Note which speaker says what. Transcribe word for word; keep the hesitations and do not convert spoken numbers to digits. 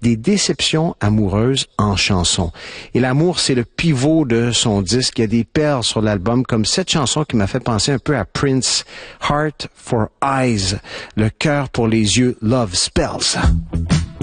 Speaker 1: des déceptions amoureuses en chansons. Et l'amour, c'est le pivot de son disque. Il y a des perles sur l'album, comme cette chanson qui m'a fait penser un peu à Prince, Heart for Eyes, le cœur pour les yeux, Love Spells.